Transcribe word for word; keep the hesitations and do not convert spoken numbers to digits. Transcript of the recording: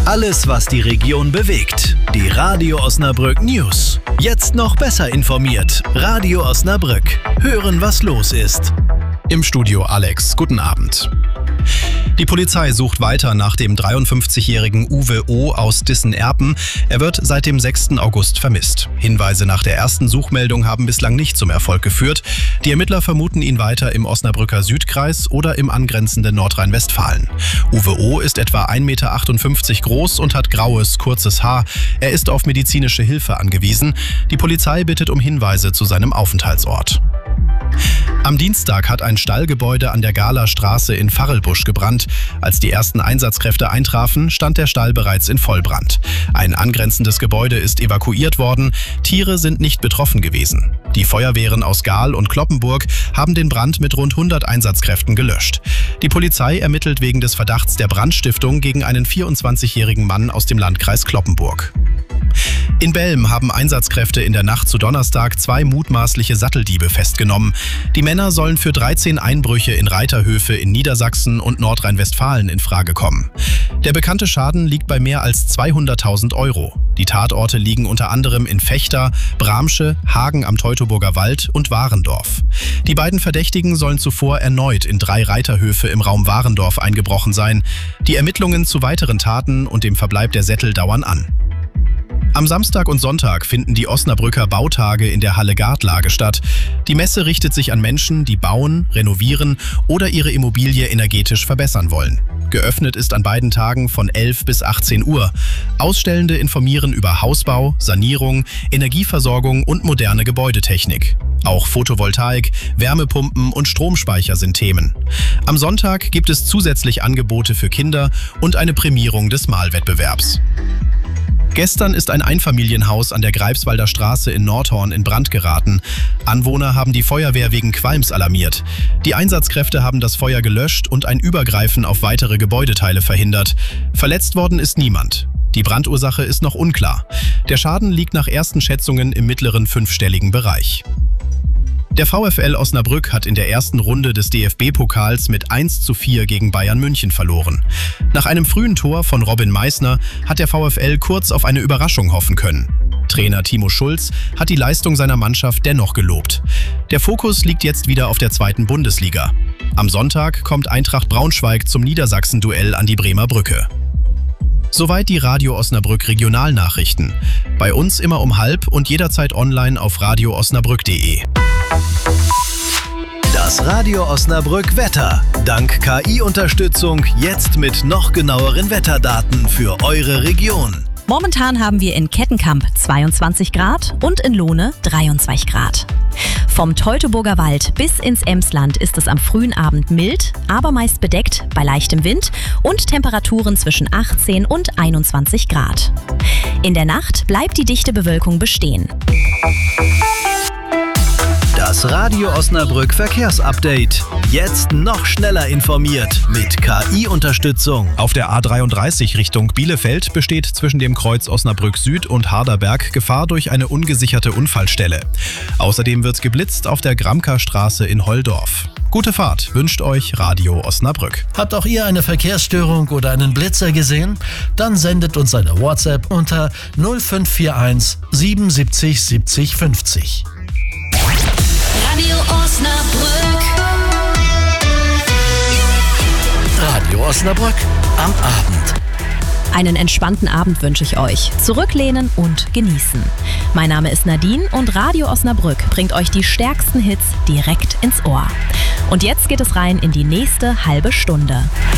Alles, was die Region bewegt. Die Radio Osnabrück News. Jetzt noch besser informiert. Radio Osnabrück. Hören, was los ist. Im Studio Alex. Guten Abend. Die Polizei sucht weiter nach dem dreiundfünfzigjährigen Uwe O. aus Dissen-Erpen. Er wird seit dem sechsten August vermisst. Hinweise nach der ersten Suchmeldung haben bislang nicht zum Erfolg geführt. Die Ermittler vermuten ihn weiter im Osnabrücker Südkreis oder im angrenzenden Nordrhein-Westfalen. Uwe O. ist etwa ein Meter achtundfünfzig groß und hat graues, kurzes Haar. Er ist auf medizinische Hilfe angewiesen. Die Polizei bittet um Hinweise zu seinem Aufenthaltsort. Am Dienstag hat ein Stallgebäude an der Galastraße in Varrelbusch gebrannt. Als die ersten Einsatzkräfte eintrafen, stand der Stall bereits in Vollbrand. Ein angrenzendes Gebäude ist evakuiert worden. Tiere sind nicht betroffen gewesen. Die Feuerwehren aus Gaal und Cloppenburg haben den Brand mit rund hundert Einsatzkräften gelöscht. Die Polizei ermittelt wegen des Verdachts der Brandstiftung gegen einen vierundzwanzigjährigen Mann aus dem Landkreis Cloppenburg. In Belm haben Einsatzkräfte in der Nacht zu Donnerstag zwei mutmaßliche Satteldiebe festgenommen. Die Männer sollen für dreizehn Einbrüche in Reiterhöfe in Niedersachsen und Nordrhein-Westfalen in Frage kommen. Der bekannte Schaden liegt bei mehr als zweihunderttausend Euro. Die Tatorte liegen unter anderem in Vechta, Bramsche, Hagen am Teutoburger Wald und Warendorf. Die beiden Verdächtigen sollen zuvor erneut in drei Reiterhöfe im Raum Warendorf eingebrochen sein. Die Ermittlungen zu weiteren Taten und dem Verbleib der Sättel dauern an. Am Samstag und Sonntag finden die Osnabrücker Bautage in der Halle Gartlage statt. Die Messe richtet sich an Menschen, die bauen, renovieren oder ihre Immobilie energetisch verbessern wollen. Geöffnet ist an beiden Tagen von elf bis achtzehn Uhr. Ausstellende informieren über Hausbau, Sanierung, Energieversorgung und moderne Gebäudetechnik. Auch Photovoltaik, Wärmepumpen und Stromspeicher sind Themen. Am Sonntag gibt es zusätzlich Angebote für Kinder und eine Prämierung des Malwettbewerbs. Gestern ist ein Einfamilienhaus an der Greifswalder Straße in Nordhorn in Brand geraten. Anwohner haben die Feuerwehr wegen Qualms alarmiert. Die Einsatzkräfte haben das Feuer gelöscht und ein Übergreifen auf weitere Gebäudeteile verhindert. Verletzt worden ist niemand. Die Brandursache ist noch unklar. Der Schaden liegt nach ersten Schätzungen im mittleren fünfstelligen Bereich. Der VfL Osnabrück hat in der ersten Runde des D F B-Pokals mit eins zu vier gegen Bayern München verloren. Nach einem frühen Tor von Robin Meissner hat der VfL kurz auf eine Überraschung hoffen können. Trainer Timo Schulz hat die Leistung seiner Mannschaft dennoch gelobt. Der Fokus liegt jetzt wieder auf der zweiten Bundesliga. Am Sonntag kommt Eintracht Braunschweig zum Niedersachsen-Duell an die Bremer Brücke. Soweit die Radio Osnabrück Regionalnachrichten. Bei uns immer um halb und jederzeit online auf radio osnabrück punkt de. Das Radio Osnabrück Wetter. Dank K I-Unterstützung jetzt mit noch genaueren Wetterdaten für eure Region. Momentan haben wir in Kettenkamp zweiundzwanzig Grad und in Lohne dreiundzwanzig Grad. Vom Teutoburger Wald bis ins Emsland ist es am frühen Abend mild, aber meist bedeckt bei leichtem Wind und Temperaturen zwischen achtzehn und einundzwanzig Grad. In der Nacht bleibt die dichte Bewölkung bestehen. Das Radio Osnabrück Verkehrsupdate. Jetzt noch schneller informiert mit K I-Unterstützung. Auf der A dreiunddreißig Richtung Bielefeld besteht zwischen dem Kreuz Osnabrück Süd und Harderberg Gefahr durch eine ungesicherte Unfallstelle. Außerdem wird geblitzt auf der Gramka-Straße in Holldorf. Gute Fahrt wünscht euch Radio Osnabrück. Habt auch ihr eine Verkehrsstörung oder einen Blitzer gesehen? Dann sendet uns eine WhatsApp unter null fünf vier eins siebenundsiebzig siebzig fünfzig. Radio Osnabrück. Radio Osnabrück am Abend. Einen entspannten Abend wünsche ich euch. Zurücklehnen und genießen. Mein Name ist Nadine und Radio Osnabrück bringt euch die stärksten Hits direkt ins Ohr. Und jetzt geht es rein in die nächste halbe Stunde.